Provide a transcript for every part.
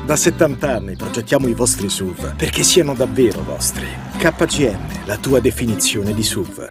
Da 70 anni progettiamo i vostri SUV perché siano davvero vostri. KGM, la tua definizione di SUV.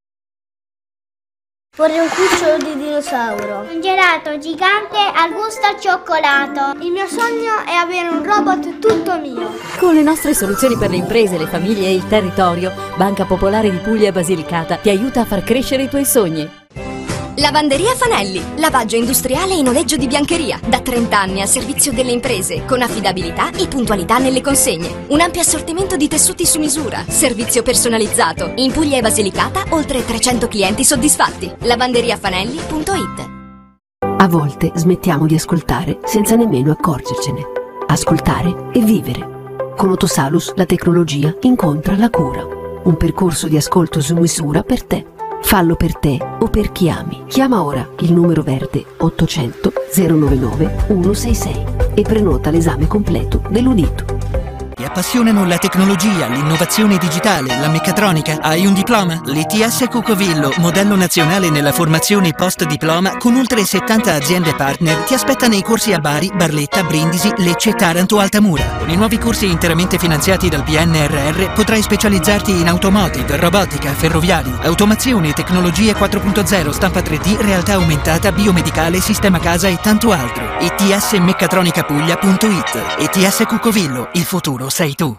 Vorrei un cucciolo di dinosauro. Un gelato gigante al gusto al cioccolato. Il mio sogno è avere un robot tutto mio. Con le nostre soluzioni per le imprese, le famiglie e il territorio, Banca Popolare di Puglia e Basilicata ti aiuta a far crescere i tuoi sogni. Lavanderia Fanelli, lavaggio industriale in noleggio di biancheria, da 30 anni al servizio delle imprese, con affidabilità e puntualità nelle consegne. Un ampio assortimento di tessuti su misura, servizio personalizzato. In Puglia e Basilicata, oltre 300 clienti soddisfatti. lavanderiafanelli.it. A volte smettiamo di ascoltare senza nemmeno accorgercene. Ascoltare e vivere. Con Otosalus la tecnologia incontra la cura. Un percorso di ascolto su misura per te. Fallo per te o per chi ami. Chiama ora il numero verde 800 099 166 e prenota l'esame completo dell'udito. Ti appassionano la tecnologia, l'innovazione digitale, la meccatronica? Hai un diploma? L'ITS Cucovillo, modello nazionale nella formazione post-diploma con oltre 70 aziende partner, ti aspetta nei corsi a Bari, Barletta, Brindisi, Lecce, Taranto, Altamura. Con i nuovi corsi interamente finanziati dal PNRR potrai specializzarti in automotive, robotica, ferroviari, automazione, tecnologie 4.0, stampa 3D, realtà aumentata, biomedicale, sistema casa e tanto altro. itsmeccatronicapuglia.it. ITS Cucovillo, il futuro sei tu.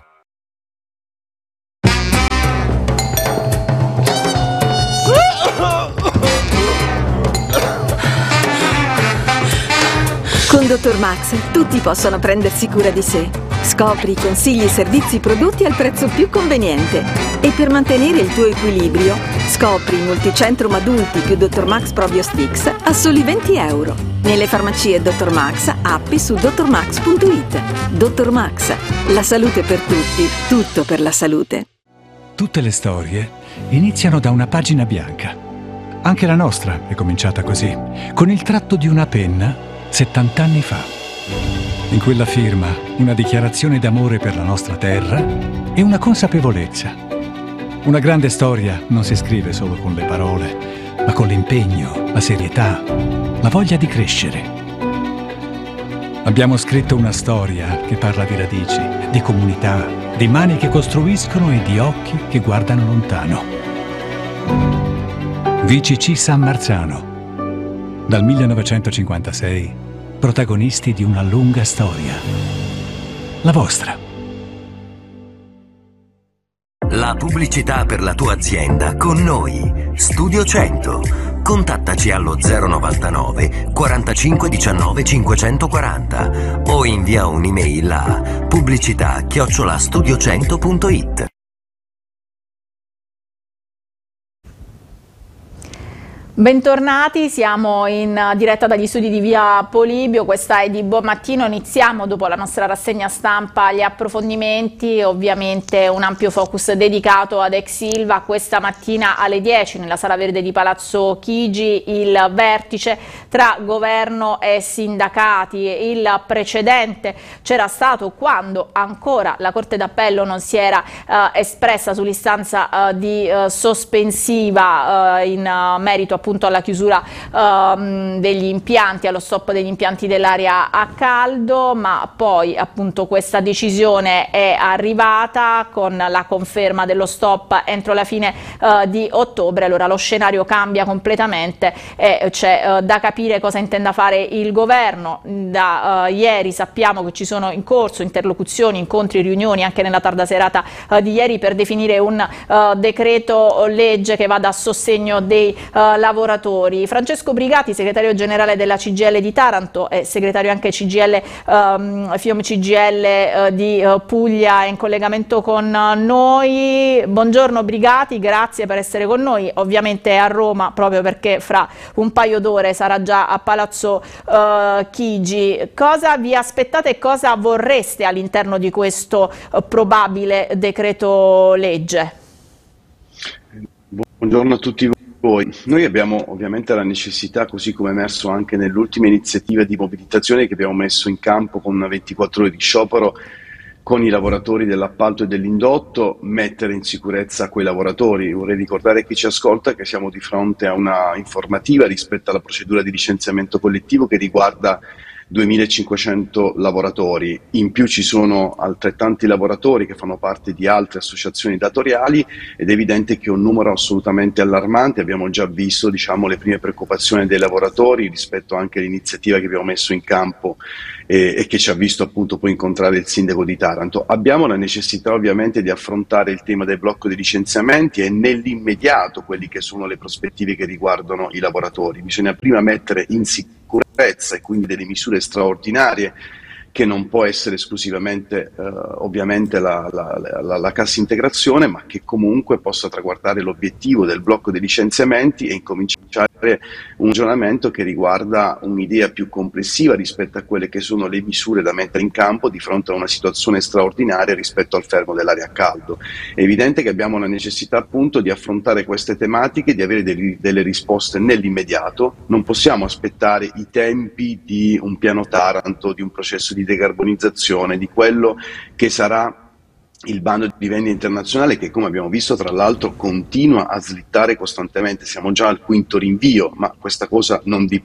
Con Dottor Max tutti possono prendersi cura di sé. Scopri consigli, servizi, prodotti al prezzo più conveniente. E per mantenere il tuo equilibrio, scopri Multicentrum Adulti più Dottor Max Probio Stix a soli €20. Nelle farmacie Dottor Max, app su dottormax.it. Dottor Max, la salute per tutti, tutto per la salute. Tutte le storie iniziano da una pagina bianca. Anche la nostra è cominciata così, con il tratto di una penna 70 anni fa. In quella firma, una dichiarazione d'amore per la nostra terra e una consapevolezza. Una grande storia non si scrive solo con le parole, ma con l'impegno, la serietà, la voglia di crescere. Abbiamo scritto una storia che parla di radici, di comunità, di mani che costruiscono e di occhi che guardano lontano. VCC San Marzano. Dal 1956, protagonisti di una lunga storia. La vostra. La pubblicità per la tua azienda con noi. Studio 100. Contattaci allo 099 45 19 540 o invia un'email a pubblicità@studio100.it. Bentornati, siamo in diretta dagli studi di Via Polibio, questa è di Buon Mattino. Iniziamo dopo la nostra rassegna stampa gli approfondimenti, ovviamente un ampio focus dedicato ad ex Ilva. Questa mattina alle 10 nella Sala Verde di Palazzo Chigi il vertice tra governo e sindacati. Il precedente c'era stato quando ancora la Corte d'Appello non si era espressa sull'istanza di sospensiva in merito appunto alla chiusura degli impianti, allo stop degli impianti dell'area a caldo, ma poi appunto questa decisione è arrivata con la conferma dello stop entro la fine di ottobre. Allora lo scenario cambia completamente e c'è da capire cosa intenda fare il governo. Da ieri sappiamo che ci sono in corso interlocuzioni, incontri, riunioni anche nella tarda serata di ieri per definire un decreto legge che vada a sostegno dei lavoratori. Francesco Brigati, segretario generale della CGIL di Taranto e segretario anche CGIL FIOM CGIL di Puglia, è in collegamento con noi. Buongiorno Brigati, grazie per essere con noi. Ovviamente è a Roma proprio perché fra un paio d'ore sarà già a Palazzo Chigi. Cosa vi aspettate e cosa vorreste all'interno di questo probabile decreto legge? Buongiorno a tutti voi. Noi abbiamo ovviamente la necessità, così come emerso anche nelle ultime iniziative di mobilitazione che abbiamo messo in campo con 24 ore di sciopero con i lavoratori dell'appalto e dell'indotto, mettere in sicurezza quei lavoratori. Vorrei ricordare a chi ci ascolta che siamo di fronte a una informativa rispetto alla procedura di licenziamento collettivo che riguarda 2.500 lavoratori, in più ci sono altrettanti lavoratori che fanno parte di altre associazioni datoriali ed è evidente che è un numero assolutamente allarmante. Abbiamo già visto le prime preoccupazioni dei lavoratori rispetto anche all'iniziativa che abbiamo messo in campo e che ci ha visto appunto poi incontrare il sindaco di Taranto. Abbiamo la necessità ovviamente di affrontare il tema del blocco dei licenziamenti e nell'immediato quelli che sono le prospettive che riguardano i lavoratori. Bisogna prima mettere in sicurezza e quindi delle misure straordinarie che non può essere esclusivamente ovviamente la cassa integrazione, ma che comunque possa traguardare l'obiettivo del blocco dei licenziamenti e incominciare un ragionamento che riguarda un'idea più complessiva rispetto a quelle che sono le misure da mettere in campo di fronte a una situazione straordinaria rispetto al fermo dell'aria a caldo. È evidente che abbiamo la necessità appunto di affrontare queste tematiche, di avere delle risposte nell'immediato. Non possiamo aspettare i tempi di un piano Taranto, di un processo di decarbonizzazione, di quello che sarà il bando di vendita internazionale che, come abbiamo visto, tra l'altro continua a slittare costantemente. Siamo già al quinto rinvio, ma questa cosa non dipende